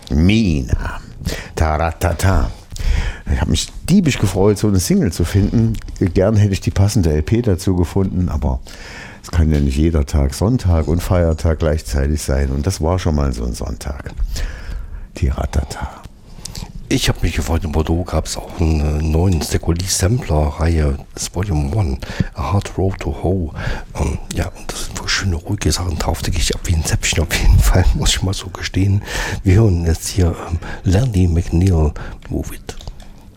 Mina. Taratata. Ich habe mich diebisch gefreut, so eine Single zu finden. Gern hätte ich die passende LP dazu gefunden, aber es kann ja nicht jeder Tag Sonntag und Feiertag gleichzeitig sein. Und das war schon mal so ein Sonntag. Tiratata. Ich habe mich gefreut, in Bordeaux gab es auch einen neuen Stekoli-Sampler-Reihe, das Volume 1, A Hard Road to Hoe. Ja, das sind wirklich schöne, ruhige Sachen drauf, denke ich ab wie ein Zäpfchen auf jeden Fall, muss ich mal so gestehen. Wir hören jetzt hier Landy McNeil, Move It.